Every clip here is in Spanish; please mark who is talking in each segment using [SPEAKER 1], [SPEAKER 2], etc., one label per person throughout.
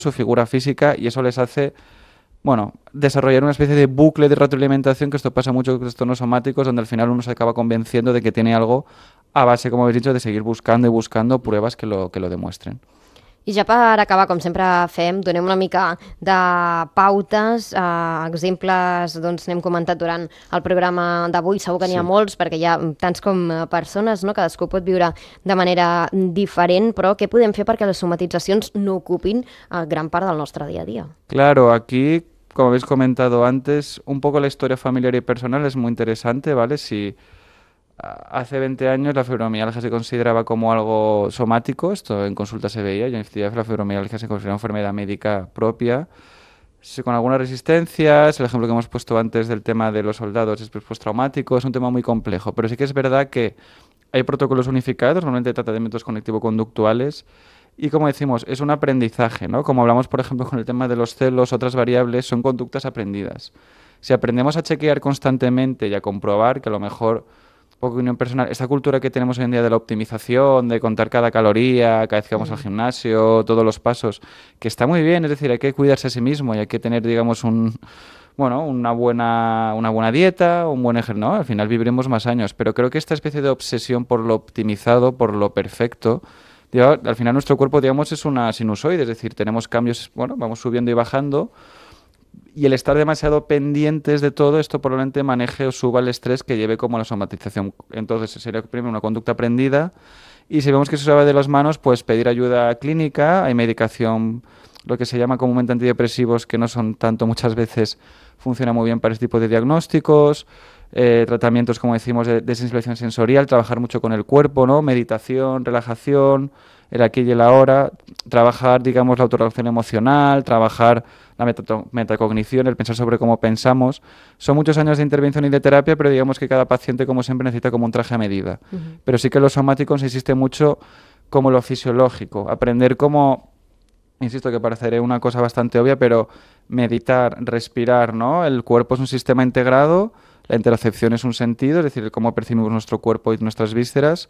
[SPEAKER 1] su figura física y eso les hace, bueno, desarrollar una especie de bucle de retroalimentación, que esto pasa mucho con los trastornos somáticos, donde al final uno se acaba convenciendo de que tiene algo a base, como habéis dicho, de seguir buscando y buscando pruebas que lo demuestren.
[SPEAKER 2] I ja per acabar, com sempre fem, donem una mica de pautes, exemples, doncs n'hem comentat durant el programa d'avui, segur que n'hi ha molts, perquè hi ha tants com persones, no? Cadascú pot viure de manera diferent, però què podem fer perquè les somatitzacions no ocupin gran part del nostre dia a dia?
[SPEAKER 1] Claro, aquí, como habéis comentado antes, un poco la historia familiar y personal es muy interesante, ¿vale? Si hace 20 años la fibromialgia se consideraba como algo somático, esto en consulta se veía, y en efectividad la fibromialgia se considera una enfermedad médica propia, sí, con algunas resistencias. El ejemplo que hemos puesto antes del tema de los soldados es postraumático, es un tema muy complejo, pero sí que es verdad que hay protocolos unificados, normalmente tratamientos conectivo-conductuales, y como decimos, es un aprendizaje, ¿no? Como hablamos, por ejemplo, con el tema de los celos, otras variables, son conductas aprendidas. Si aprendemos a chequear constantemente y a comprobar que a lo mejor, poco opinión personal, esta cultura que tenemos hoy en día de la optimización, de contar cada caloría, cada vez que vamos al gimnasio, todos los pasos, que está muy bien, es decir, hay que cuidarse a sí mismo y hay que tener, digamos, una buena dieta, un buen ejercicio, ¿no? Al final viviremos más años, pero creo que esta especie de obsesión por lo optimizado, por lo perfecto, al final nuestro cuerpo, digamos, es una sinusoide, es decir, tenemos cambios, bueno, vamos subiendo y bajando, y el estar demasiado pendientes de todo esto probablemente maneje o suba el estrés que lleve como a la somatización. Entonces sería primero una conducta aprendida y si vemos que se va de las manos, pues pedir ayuda clínica, hay medicación, lo que se llama comúnmente antidepresivos, que no son tanto, muchas veces funciona muy bien para este tipo de diagnósticos, tratamientos, como decimos, de sensibilización sensorial, trabajar mucho con el cuerpo, ¿no? Meditación, relajación, el aquí y el ahora, trabajar, digamos, la autorregulación emocional, trabajar la metacognición, el pensar sobre cómo pensamos. Son muchos años de intervención y de terapia, pero digamos que cada paciente, como siempre, necesita como un traje a medida. Pero sí que lo somático insiste mucho como lo fisiológico, aprender cómo, insisto que parecerá una cosa bastante obvia, pero meditar, respirar, ¿no? El cuerpo es un sistema integrado, la interocepción es un sentido, es decir, cómo percibimos nuestro cuerpo y nuestras vísceras,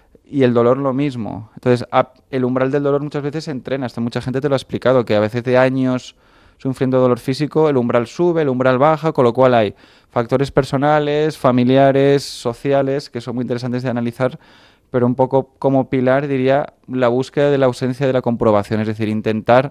[SPEAKER 1] y el dolor lo mismo. Entonces, el umbral del dolor muchas veces se entrena, hasta mucha gente te lo ha explicado, que a veces de años sufriendo dolor físico, el umbral sube, el umbral baja, con lo cual hay factores personales, familiares, sociales, que son muy interesantes de analizar, pero un poco como pilar diría la búsqueda de la ausencia de la comprobación, es decir, intentar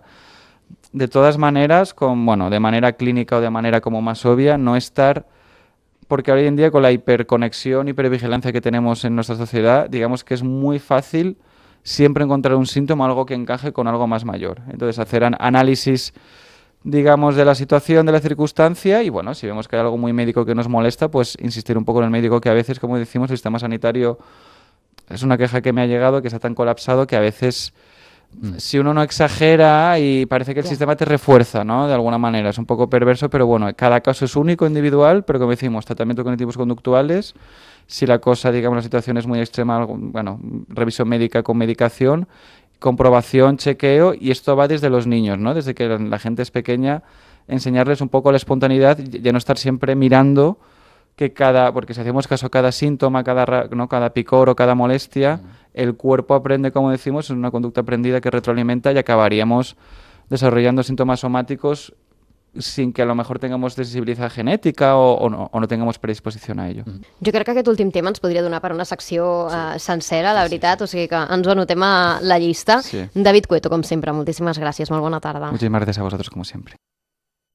[SPEAKER 1] de todas maneras, de manera clínica o de manera como más obvia, no estar, porque hoy en día con la hiperconexión, hipervigilancia que tenemos en nuestra sociedad, digamos que es muy fácil siempre encontrar un síntoma, algo que encaje con algo más mayor. Entonces hacer análisis, digamos, de la situación, de la circunstancia y bueno, si vemos que hay algo muy médico que nos molesta, pues insistir un poco en el médico, que a veces, como decimos, el sistema sanitario es una queja que me ha llegado, que está tan colapsado que a veces si uno no exagera y parece que el sistema te refuerza, ¿no? De alguna manera, es un poco perverso, pero bueno, cada caso es único, individual, pero como decimos, tratamientos cognitivos conductuales, si la cosa, digamos, la situación es muy extrema, bueno, revisión médica con medicación, comprobación, chequeo, y esto va desde los niños, ¿no? Desde que la gente es pequeña, enseñarles un poco la espontaneidad y no estar siempre mirando que porque si hacemos caso a cada síntoma, cada picor o cada molestia, el cuerpo aprende, como decimos, es una conducta aprendida que retroalimenta y acabaríamos desarrollando síntomas somáticos sin que a lo mejor tengamos sensibilitat genètica o no tengamos predisposició a ello.
[SPEAKER 2] Jo crec que aquest últim tema ens podria donar per una secció sencera, la veritat, o sigui que ens ho anotem a la llista.
[SPEAKER 1] Sí.
[SPEAKER 2] David Cueto, com sempre, moltíssimes gràcies, molt bona tarda.
[SPEAKER 1] Muchísimas gracias a vosotros, como siempre.